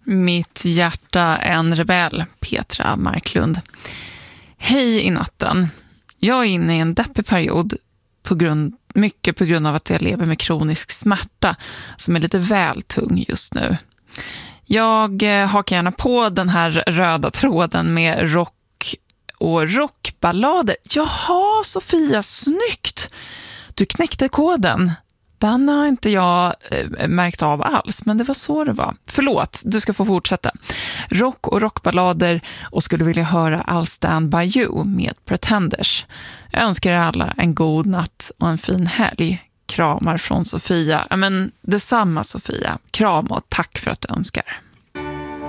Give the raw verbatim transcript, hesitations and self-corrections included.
Mitt hjärta en rebell, Petra Marklund. Hej i natten. Jag är inne i en deppig period på grund, mycket på grund av att jag lever med kronisk smärta som är lite väl tung just nu. Jag hakar gärna på den här röda tråden med rock och rockballader. Jaha, Sofia, snyggt! Du knäckte koden. Den har inte jag eh, märkt av alls, men det var så det var. Förlåt, du ska få fortsätta. Rock och rockballader och skulle vilja höra I'll Stand By You med Pretenders. Jag önskar er alla en god natt och en fin helg. Kramar från Sofia. Ja, men detsamma Sofia. Kram och tack för att du önskar.